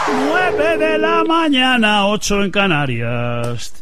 9 de la mañana, 8 en Canarias.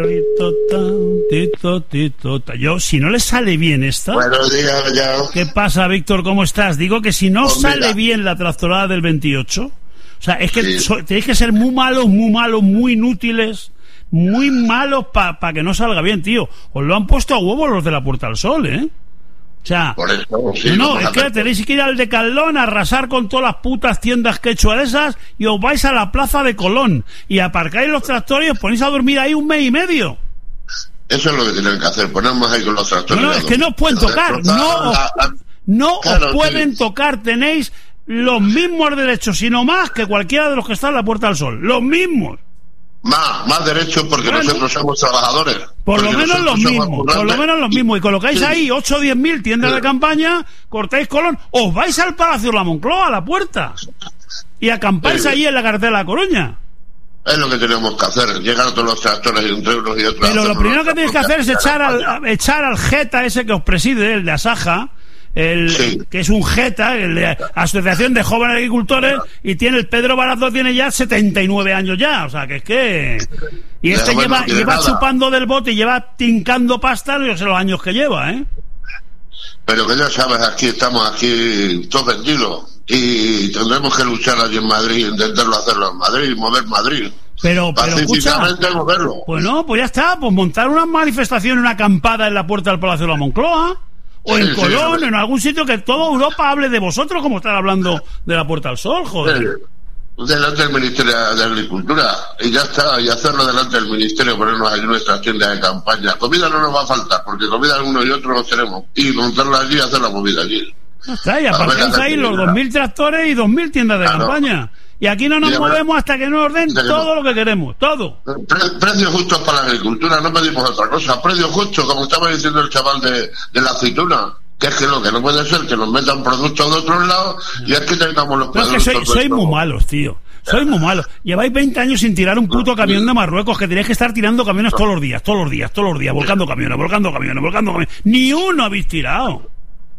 Yo, si no le sale bien esta... Buenos días, ya. ¿Qué pasa, Víctor? ¿Cómo estás? Digo que si no Pues sale mira. bien la tractorada del 28... O sea, es que Sí. tenéis que ser muy malos, muy inútiles, muy malos para que no salga bien, tío. Os lo han puesto a huevo los de la Puerta del Sol, ¿eh? O sea, Por eso, sí, no, vamos es a que ver. tenéis que ir al Decathlon a arrasar con todas las putas tiendas que he hecho a esas y os vais a la plaza de Colón y aparcáis los tractores y os ponéis a dormir ahí 1 mes y medio. Eso es lo que tienen que hacer, ponernos ahí con los tractores. No, es que no os pueden tocar, no Claro, os pueden sí. tocar, tenéis los mismos derechos, sino más que cualquiera de los que están en la Puerta del Sol, los mismos. Más derechos porque Bueno. nosotros somos trabajadores. Por lo Porque menos los nosotros somos mismos, por lo currantes. menos los mismos. Y colocáis Sí. ahí 8 o 10 mil tiendas Sí. de campaña, cortáis Colón, os vais al Palacio de la Moncloa, a la puerta, y acampáis Sí. ahí en la carretera de La Coruña. Es lo que tenemos que hacer, llegar a todos los tractores entre unos y otros. Pero lo hacernos primero que nuestra tenéis que propia hacer es campaña. echar al Jeta ese que os preside, el de Asaja, Sí. que es un Jeta, el de Asociación de Jóvenes Agricultores, y tiene el Pedro Barazo tiene ya 79 años ya, o sea que es que... Y Ya, este bueno, lleva, no tiene lleva nada. chupando del bote y lleva tincando pasta, no sé los años que lleva, ¿eh? Pero que ya sabes, aquí estamos aquí todos vendidos y tendremos que luchar allí en Madrid, intentarlo hacerlo en Madrid, mover Madrid. Pero escucha, Pacíficamente moverlo. pues no, pues ya está, pues montar una manifestación, una acampada en la puerta del Palacio de la Moncloa, o Sí, en sí, Colón, sí. en algún sitio que toda Europa hable de vosotros como están hablando de la Puerta del Sol, joder. Delante del Ministerio de Agricultura y ya está, y hacerlo delante del Ministerio, ponernos allí nuestras tiendas de campaña. Comida no nos va a faltar, porque comida uno y otro nos tenemos, y montarla allí y hacer la movida allí. Ya está, y A ver, aparcáis la ahí los actividad. 2.000 tractores y 2.000 tiendas de Claro. campaña. Y aquí no nos Y a ver, movemos hasta que nos den hasta que todo no. lo que queremos, todo. Precios justos para la agricultura, no pedimos otra cosa. Precios justos, como estaba diciendo el chaval de la aceituna. Que es que lo que no puede ser que nos metan productos de otros lados y es que tengamos los Pero es que productos. sois muy malos, tío. Sois muy malos. Lleváis 20 años sin tirar un puto camión de Marruecos, que tenéis que estar tirando camiones todos los días, volcando camiones. Ni uno habéis tirado.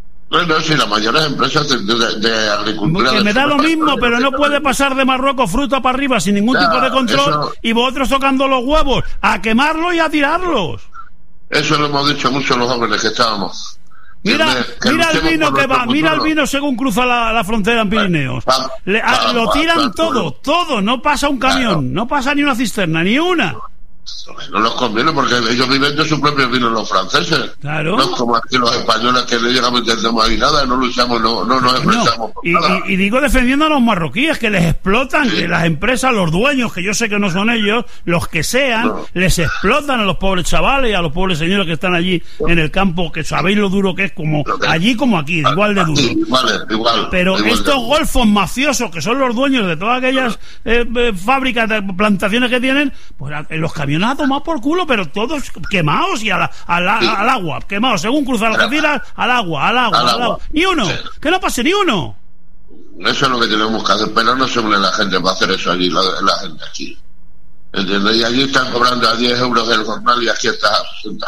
No, si las mayores empresas de agricultura... Que me da lo mismo, pero no puede pasar de Marruecos fruta para arriba sin ningún Ya, tipo de control eso- y vosotros tocando los huevos a quemarlos y a tirarlos. Eso lo hemos dicho mucho los jóvenes que estábamos. Mira el luchemos vino por que va, nuestro mira el futuro. vino según cruza la frontera en Pirineos. Lo tiran todo, no pasa un camión, no pasa ni una cisterna, ni una. No nos conviene porque ellos viven de su propio vino los franceses. Claro. No es como aquí los españoles que no llegamos a entender ahí nada, no luchamos, no nos expresamos por nada. Y digo defendiendo a los marroquíes que les explotan, que las empresas, los dueños, que yo sé que no son ellos, los que sean, No. les explotan a los pobres chavales y a los pobres señores que están allí en el campo, que sabéis lo duro que es, como allí como aquí, igual de duro. Sí, igual. Pero igual estos de- golfos mafiosos, que son los dueños de todas aquellas fábricas, de plantaciones que tienen, pues los camiones a tomar por culo, pero todos quemados y al agua, quemados, según cruzan las Algeciras, al agua. Ni uno, Sí. que no pase ni uno. Eso es lo que tenemos que hacer, pero no se une la gente para hacer eso allí, la gente aquí. ¿Entiendes? Y allí están cobrando a 10 euros del jornal y aquí está a 60.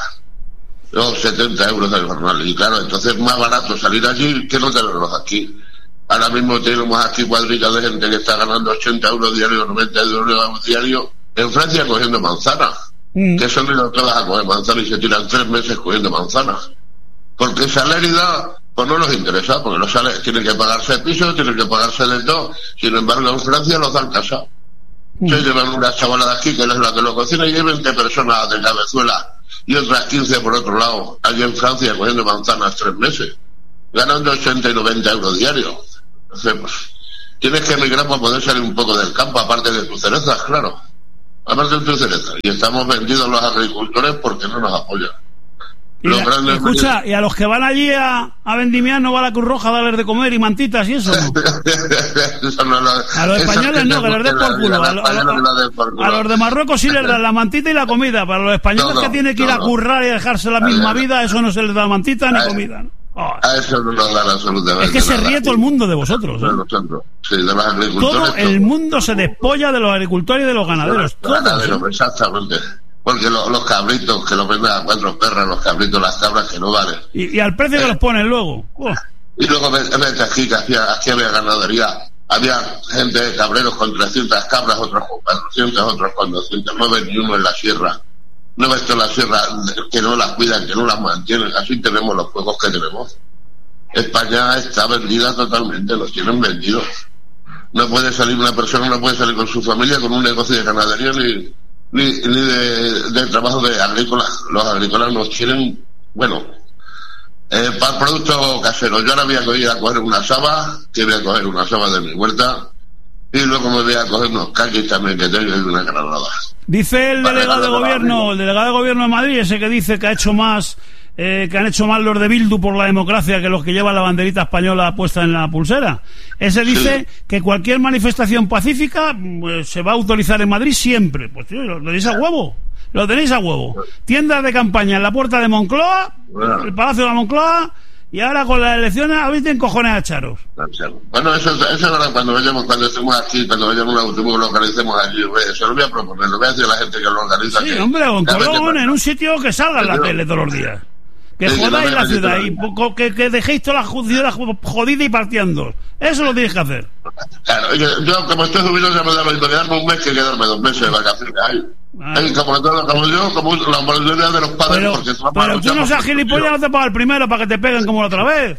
O 70 euros del jornal. Y claro, entonces es más barato salir allí que no tenerlos aquí. Ahora mismo tenemos aquí cuadrillas de gente que está ganando 80 euros diarios, 90 euros diarios en Francia cogiendo manzanas. Que son ido todas a coger manzanas y se tiran 3 meses cogiendo manzanas. Porque esa Lérida pues no nos interesa, porque los sale, tienen que pagarse el piso, tienen que pagarse de todo. Sin embargo, en Francia los dan casa. Se llevan una chavala de aquí que es la que lo cocina y hay 20 personas de Cabezuela y otras 15 por otro lado, allí en Francia cogiendo manzanas 3 meses, ganando 80 y 90 euros diarios. Entonces, pues, tienes que emigrar para poder salir un poco del campo, aparte de tus cerezas, claro. Aparte de tus cerezas. Y estamos vendidos los agricultores porque no nos apoyan. Escucha, y a los que van allí a vendimiar no va la Cruz Roja a darles de comer y mantitas y eso, ¿no? A los españoles no, que les den por culo. A los de Marruecos sí les dan la mantita y la comida. Para los españoles que tienen que ir a currar y dejarse la misma vida, eso no se les da mantita ni comida, ¿no? A eso no nos dan absolutamente. Es que se ríe todo el mundo de vosotros, ¿eh? Sí, de los agricultores. Todo el mundo se despolla de los agricultores y de los ganaderos. Todos. Exactamente. Porque los cabritos que los venden a 4 perras, los cabritos, las cabras que no valen. Y al precio que los ponen luego. Y luego vete aquí, que aquí había ganadería había gente de cabreros con 300 cabras, otros con 400, otros con 200, no ven ni uno en la sierra. No ves toda la sierra que no las cuidan, que no las mantienen. Así tenemos los juegos que tenemos. España está vendida totalmente, los tienen vendidos. No puede salir una persona, no puede salir con su familia con un negocio de ganadería ni de trabajo de agrícola. Los agrícolas nos quieren, bueno, para productos caseros. Yo ahora voy a ir a coger una saba, que voy a coger una saba de mi huerta, y luego me voy a coger unos caquis también que tengo y una granada. Dice el delegado de gobierno de Madrid, ese que dice que ha hecho más, que han hecho más los de Bildu por la democracia que los que llevan la banderita española puesta en la pulsera. Ese dice que cualquier manifestación pacífica se va a autorizar en Madrid siempre. Pues tío, lo tenéis a huevo. Lo tenéis a huevo. Tiendas de campaña en la puerta de Moncloa, el Palacio de la Moncloa, y ahora con las elecciones habéis de encojones a echaros. Bueno, eso ahora cuando estemos aquí, cuando vayamos a un autobús, lo organicemos allí, se lo voy a proponer, lo voy a decir a la gente que lo organiza. Sí, hombre, en Colón, en un sitio que salga en la tele todos los días. Que jodáis la ciudad y que dejéis toda la ciudad jodida y partiendo. Eso lo tienes que hacer. Claro, yo como estoy jubilado ya me da lo mismo quedarme un mes que quedarme 2 meses de vacaciones. Como la mayoría de los padres. Pero tú no seas gilipollas, no te pagas el primero para que te peguen como la otra vez.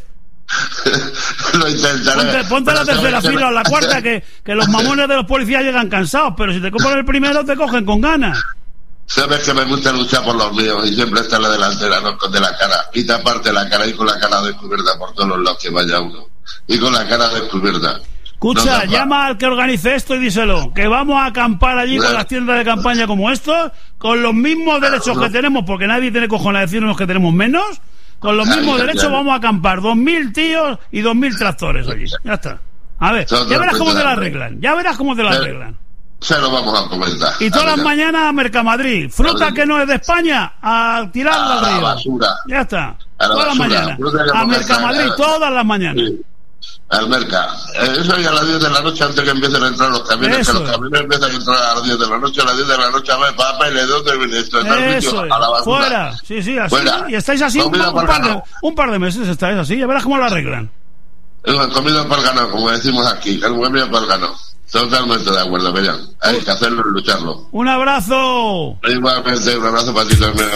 Lo intentaré. Ponte la tercera fila o la cuarta, que los mamones de los policías llegan cansados, pero si te cogen el primero te cogen con ganas. Sabes que me gusta luchar por los míos y siempre está la delantera, no de la cara. Y taparte la cara y con la cara descubierta por todos los lados que vaya uno. Y con la cara descubierta. Escucha, llama al que organice esto y díselo, que vamos a acampar allí con las tiendas de campaña como estos, con los mismos derechos que tenemos, porque nadie tiene cojones de decirnos que tenemos menos, con los mismos derechos vamos a acampar 2.000 tíos y 2.000 tractores allí. Ya está. A ver, ya verás cómo te la arreglan. Se lo vamos a comentar. Y todas las mañanas a Mercamadrid. Fruta que no es de España, a tirarla al río. Basura. Ya está. Todas las mañanas. A Mercamadrid, todas las mañanas. Sí. Al Merca. Eso y a las 10 de la noche antes que empiecen a entrar los camiones. Eso. Que los camiones empiezan a entrar a las 10 de la noche. A las 10 de la noche a ver, papá, ¿y de dónde viene esto? Eso es. A la basura. Fuera. Sí, así. Fuera. Y estáis así un par de meses. Estáis así. Ya verás cómo lo arreglan. Comida para el ganado, como decimos aquí. Comida para el ganado. Totalmente de acuerdo, Millán. Hay que hacerlo y lucharlo. Un abrazo. Igualmente, un abrazo para ti también.